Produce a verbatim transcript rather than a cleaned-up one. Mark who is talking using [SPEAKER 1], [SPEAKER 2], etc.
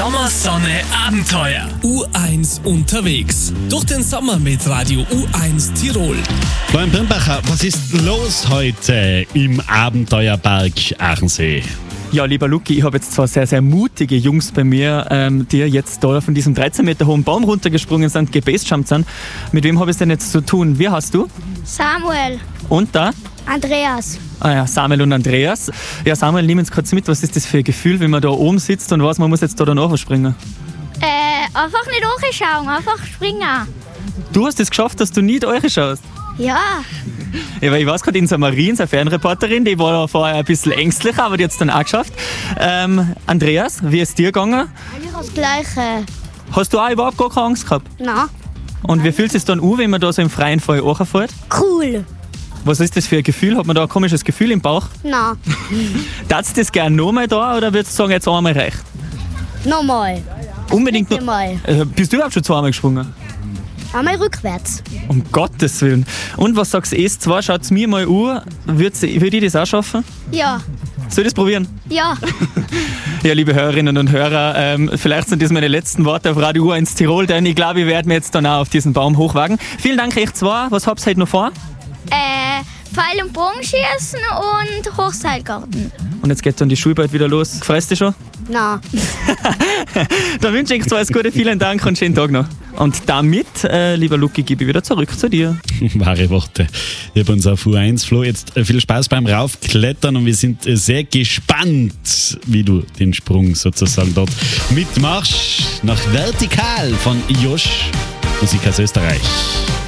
[SPEAKER 1] Sommersonne Abenteuer.
[SPEAKER 2] U eins unterwegs. Durch den Sommer mit Radio U eins Tirol.
[SPEAKER 3] Florian Birnbacher, was ist los heute im Abenteuerpark Aachensee?
[SPEAKER 4] Ja, lieber Luki, ich habe jetzt zwei sehr, sehr mutige Jungs bei mir, ähm, die jetzt da von diesem dreizehn Meter hohen Baum runtergesprungen sind, gebasejumpt sind. Mit wem habe ich es denn jetzt zu tun? Wie heißt du?
[SPEAKER 5] Samuel.
[SPEAKER 4] Und da?
[SPEAKER 5] Andreas.
[SPEAKER 4] Ah ja, Samuel und Andreas. Ja, Samuel, nimm uns kurz mit. Was ist das für ein Gefühl, wenn man da oben sitzt und weiß, man muss jetzt da dann springen?
[SPEAKER 5] Äh, einfach nicht hochschauen, einfach springen.
[SPEAKER 4] Du hast es geschafft, dass du nicht euch schaust.
[SPEAKER 5] Ja.
[SPEAKER 4] Ja, weil ich weiß gerade, in Samarin, eine Fernreporterin, die war da vorher ein bisschen ängstlicher, aber die hat es dann auch geschafft. Ähm, Andreas, wie ist es dir gegangen?
[SPEAKER 5] Eigentlich das Gleiche.
[SPEAKER 4] Hast du auch überhaupt gar keine Angst gehabt?
[SPEAKER 5] Nein.
[SPEAKER 4] Und wie fühlt es sich dann an, wenn man da so im freien Fall hochfährt?
[SPEAKER 5] Cool.
[SPEAKER 4] Was ist das für ein Gefühl? Hat man da ein komisches Gefühl im Bauch?
[SPEAKER 5] Nein.
[SPEAKER 4] Darfst du das gerne nochmal da oder würdest du sagen, jetzt einmal reicht?
[SPEAKER 5] Nochmal.
[SPEAKER 4] Unbedingt noch.
[SPEAKER 5] Nochmal.
[SPEAKER 4] Äh, bist du überhaupt schon zweimal gesprungen?
[SPEAKER 5] Einmal rückwärts.
[SPEAKER 4] Um Gottes Willen. Und was sagst du, es zwar, schaut es mir mal an, würde ich das auch schaffen?
[SPEAKER 5] Ja.
[SPEAKER 4] Soll ich das probieren?
[SPEAKER 5] Ja.
[SPEAKER 4] Ja, liebe Hörerinnen und Hörer, ähm, vielleicht sind das meine letzten Worte auf Radio U eins Tirol, denn ich glaube, ich werde mir jetzt dann auch auf diesen Baum hochwagen. Vielen Dank euch zwei. Was habt ihr heute noch vor?
[SPEAKER 5] Äh, Pfeil- und Bogenschießen und Hochseilgarten.
[SPEAKER 4] Und jetzt geht dann die Schule bald wieder los. Freust du dich schon?
[SPEAKER 5] Nein.
[SPEAKER 4] Dann wünsche ich euch alles Gute, vielen Dank und schönen Tag noch. Und damit, äh, lieber Luki, gebe ich wieder zurück zu dir.
[SPEAKER 3] Wahre Worte. Ich habe uns auf U eins, Flo, jetzt viel Spaß beim Raufklettern und wir sind sehr gespannt, wie du den Sprung sozusagen dort mitmachst. Nach Vertikal von Josh, Musik aus Österreich.